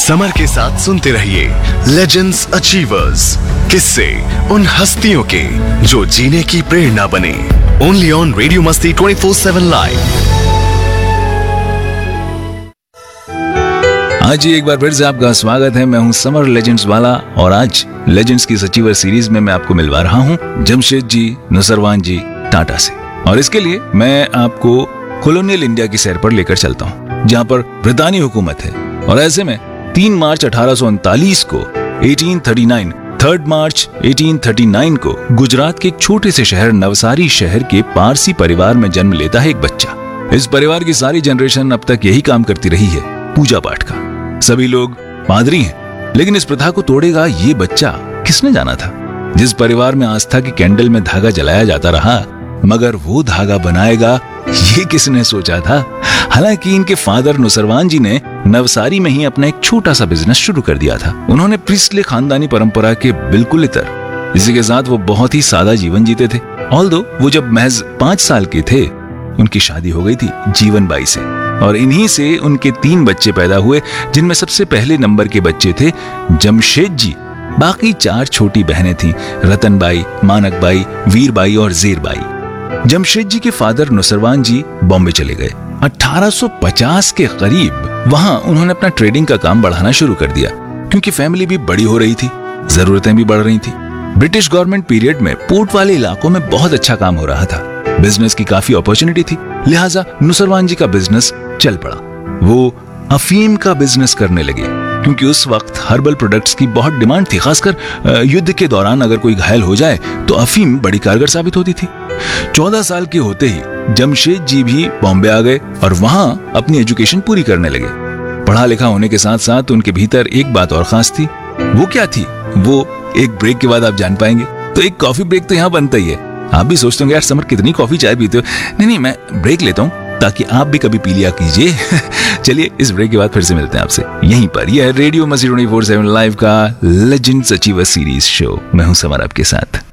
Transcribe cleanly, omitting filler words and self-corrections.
Summer के साथ सुनते रहिए लेजेंड्स अचीवर्स, किस्से उन हस्तियों के जो जीने की प्रेरणा बने। ओनली ऑन रेडियो मस्ती 24/7 लाइव। आज एक बार फिर से आपका स्वागत है। मैं हूं समर लेजेंड्स वाला और आज लेजेंड्स की सचीवर सीरीज में मैं आपको मिलवा रहा हूं जमशेद जी नुसरवान जी टाटा से। और इसके लिए मैं आपको कॉलोनियल इंडिया की सैर पर लेकर चलता हूं, जहां पर ब्रितानी हुकूमत है। और ऐसे में 3 मार्च 1839 को 3 मार्च 1839 को गुजरात के एक छोटे से शहर नवसारी शहर के पारसी परिवार में जन्म लेता है एक बच्चा। इस परिवार की सारी जनरेशन अब तक यही काम करती रही है, पूजा पाठ का। सभी लोग पादरी हैं, लेकिन इस प्रथा को तोड़ेगा ये बच्चा किसने जाना था। जिस परिवार में आस्था की कैंडल में धागा जलाया जाता रहा, मगर वो धागा बनाएगा ये किसने सोचा था। हालांकि इनके फादर नुसरवान जी ने नवसारी में ही अपना एक छोटा सा बिजनेस शुरू कर दिया था। उन्होंने प्रीस्टली खानदानी परंपरा के बिल्कुल इतर, इसी के साथ वो बहुत ही सादा जीवन जीते थे। ऑल्दो वो जब महज 5 साल के थे, उनकी शादी हो गई थी जीवन बाई से, और इन्हीं से उनके 3 बच्चे पैदा हुए, जिनमें सबसे पहले नंबर के बच्चे थे जमशेद जी। बाकी 4 छोटी बहनें थीं, रतनबाई, मानकबाई, वीरबाई और ज़ेरबाई। जमशेद जी के फादर नुसरवान जी बॉम्बे चले गए। 1850 के करीब वहां उन्होंने अपना ट्रेडिंग का काम बढ़ाना शुरू कर दिया, क्योंकि फैमिली भी बड़ी हो रही थी, जरूरतें भी बढ़ रही थी। ब्रिटिश गवर्नमेंट पीरियड में पोर्ट वाले इलाकों में बहुत अच्छा काम हो रहा था, बिजनेस की काफी अपॉर्चुनिटी थी, लिहाजा नुसरवान जी का बिजनेस चल पड़ा। वो अफीम का बिजनेस करने लगे, क्योंकि उस वक्त हर्बल प्रोडक्ट्स की बहुत डिमांड थी। खासकर युद्ध के दौरान अगर कोई घायल हो जाए तो अफीम बड़ी कारगर साबित होती थी। 14 साल के होते ही जमशेद जी भी बॉम्बे आ गए और वहां अपनी एजुकेशन पूरी करने लगे। पढ़ा लिखा होने के साथ साथ उनके भीतर एक बात और खास थी। वो क्या थी, वो एक ब्रेक के बाद आप जान पाएंगे। तो एक कॉफी ब्रेक तो यहाँ बनता ही है। आप भी सोचते होंगे यार समर कितनी कॉफी चाय पीते हो। नहीं, मैं ब्रेक लेता हूँ ताकि आप भी कभी पी लिया कीजिए। चलिए इस ब्रेक के बाद फिर से मिलते हैं आपसे यहीं पर। यह है रेडियो मस्ती 24/7 लाइव का लेजेंड्स अचीवर सीरीज शो। मैं हूं समर आपके साथ।